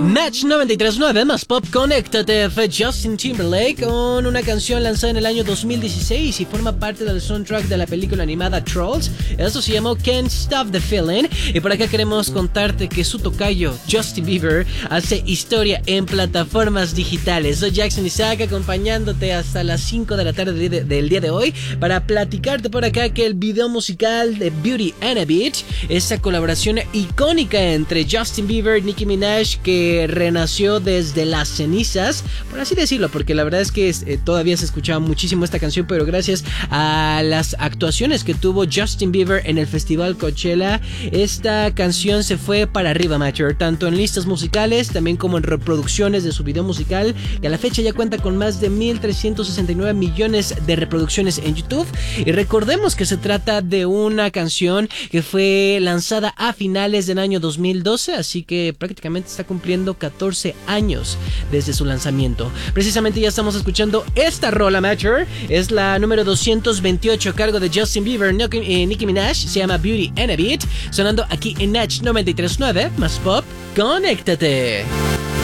Match 93.9 más Pop, conéctate. Fue Justin Timberlake con una canción lanzada en el año 2016 y forma parte del soundtrack de la película animada Trolls. Esto se llamó Can't Stop the Feeling. Y por acá queremos contarte que su tocayo Justin Bieber hace historia en plataformas digitales. Soy Jackson Isaac, acompañándote hasta las 5 de la tarde del día de hoy para platicarte por acá que el video musical de Beauty and a Beat, esa colaboración icónica entre Justin Bieber y Nicki Minaj, que renació desde las cenizas, por así decirlo, porque la verdad es que todavía se escuchaba muchísimo esta canción, pero gracias a las actuaciones que tuvo Justin Bieber en el festival Coachella, esta canción se fue para arriba, macho, tanto en listas musicales también como en reproducciones de su video musical, que a la fecha ya cuenta con más de 1,369 millones de reproducciones en YouTube. Y recordemos que se trata de una canción que fue lanzada a finales del año 2012, así que prácticamente está cumpliendo 14 años desde su lanzamiento. Precisamente ya estamos escuchando esta rola, Matcher. Es la número 228 a cargo de Justin Bieber y Nicki Minaj. Se llama Beauty and a Beat, sonando aquí en Natch 93.9 más Pop. ¡Conéctate!